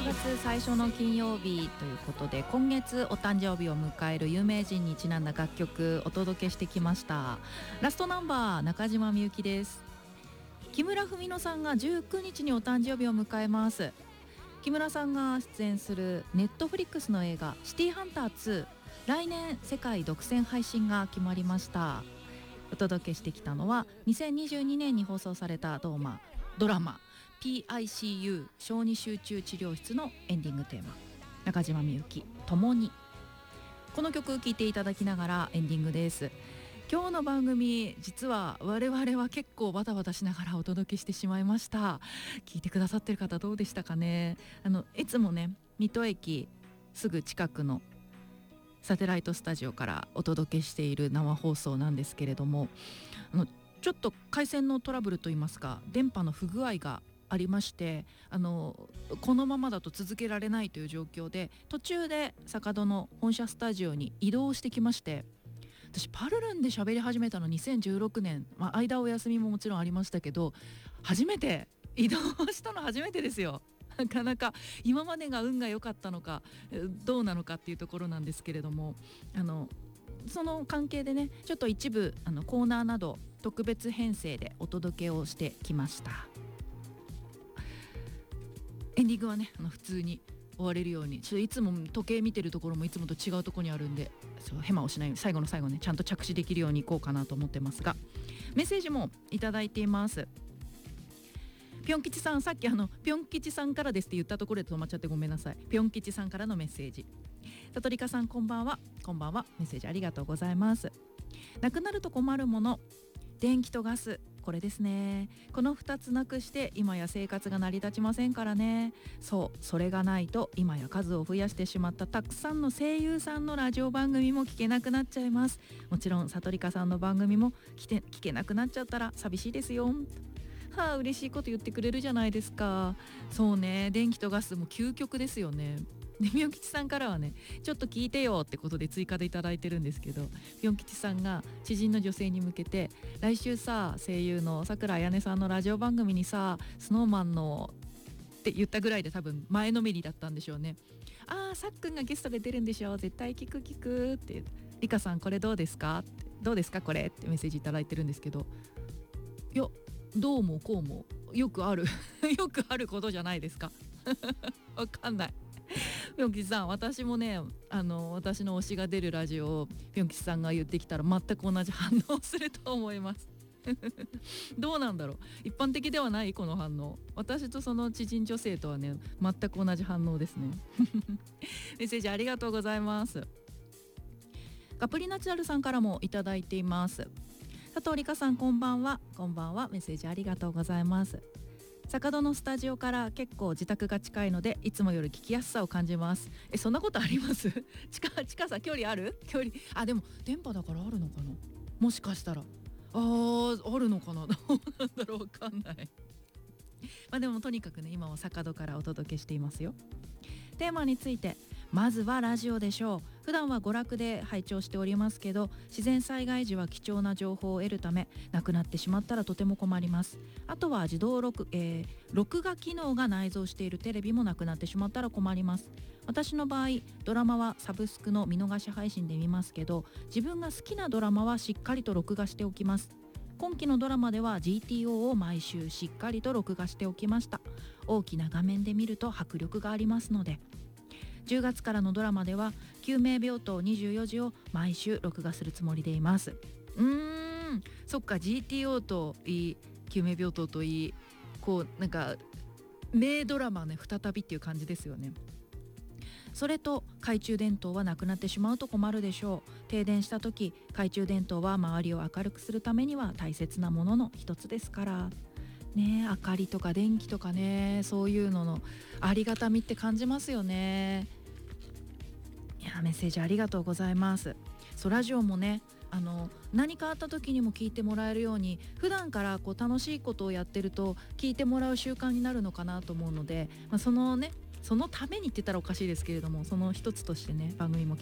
月最初の金曜日ということで、今月お誕生日を迎える有名人にちなんだ楽曲お届けしてきました。ラストナンバー、中島みゆきです。木村文乃さんが19日にお誕生日を迎えます。木村さんが出演するネットフリックスの映画シティハンター2、来年世界独占配信が決まりました。お届けしてきたのは2022年に放送されたドラマPICU 小児集中治療室のエンディングテーマ、中島みゆき共に。この曲聴いていただきながらエンディングです。今日の番組、実は我々は結構バタバタしながらお届けしてしまいました。聞いてくださってる方どうでしたかね。いつもね、水戸駅すぐ近くのサテライトスタジオからお届けしている生放送なんですけれども、ちょっと回線のトラブルといいますか、電波の不具合がありまして、このままだと続けられないという状況で、途中で坂戸の本社スタジオに移動してきまして、私パルルンで喋り始めたの2016年、間お休みももちろんありましたけど、初めて移動したの初めてですよ。なかなか今までが運が良かったのかどうなのかっていうところなんですけれども、その関係でね、ちょっと一部コーナーなど特別編成でお届けをしてきました。エンディングはね、普通に終われるように、ちょっといつも時計見てるところもいつもと違うところにあるんで、ヘマをしないように最後の最後ね、ちゃんと着地できるようにいこうかなと思ってますが、メッセージもいただいています。ぴょん吉さん、さっきぴょん吉さんからですって言ったところで止まっちゃってごめんなさい。ぴょん吉さんからのメッセージ。さとりかさん、こんばんは。こんばんは。メッセージありがとうございます。なくなると困るもの、電気とガス、これですね。この2つなくして今や生活が成り立ちませんからね。そう、それがないと今や数を増やしてしまったたくさんの声優さんのラジオ番組も聞けなくなっちゃいます。もちろんさとりかさんの番組も聞けなくなっちゃったら寂しいですよ。はあ、嬉しいこと言ってくれるじゃないですか。そうね、電気とガスも究極ですよね。で、みよきちさんからはね、ちょっと聞いてよってことで追加でいただいてるんですけど、みよきちさんが知人の女性に向けて、来週さ、声優の桜彩音さんのラジオ番組にさ、スノーマンのって言ったぐらいで多分前のめりだったんでしょうね。あー、さっくんがゲストで出るんでしょ、絶対聞くってリカさん、これどうですかこれってメッセージいただいてるんですけど、いや、どうもこうもよくあるよくあることじゃないですかわかんない。ぴょん吉さん、私もね、私の推しが出るラジオをぴょん吉さんが言ってきたら全く同じ反応すると思いますどうなんだろう、一般的ではないこの反応。私とその知人女性とはね、全く同じ反応ですねメッセージありがとうございます。カプリナチュラルさんからもいただいています。佐藤理香さん、こんばんは。こんばんは。メッセージありがとうございます。坂戸のスタジオから結構自宅が近いので、いつもより聞きやすさを感じます。そんなことあります近さ、距離ある？でも電波だからあるのかな、もしかしたらあるのかなどうなんだろう、わかんないでもとにかくね、今は坂戸からお届けしていますよ。テーマについて、まずはラジオでしょう。普段は娯楽で拝聴しておりますけど、自然災害時は貴重な情報を得るため、なくなってしまったらとても困ります。あとは自動録画機能が内蔵しているテレビもなくなってしまったら困ります。私の場合、ドラマはサブスクの見逃し配信で見ますけど、自分が好きなドラマはしっかりと録画しておきます。今期のドラマでは GTO を毎週しっかりと録画しておきました。大きな画面で見ると迫力がありますので。10月からのドラマでは救命病棟24時を毎週録画するつもりでいます。そっか、 GTO といい、救命病棟といい、こうなんか名ドラマね、再びっていう感じですよね。それと懐中電灯はなくなってしまうと困るでしょう。停電した時、懐中電灯は周りを明るくするためには大切なものの一つですからね。明かりとか電気とかね、そういうののありがたみって感じますよね。いや、メッセージありがとうございます。ラジオもね、何かあった時にも聞いてもらえるように、普段からこう楽しいことをやってると聞いてもらう習慣になるのかなと思うので、そのためにって言ったらおかしいですけれども、その一つとしてね、番組も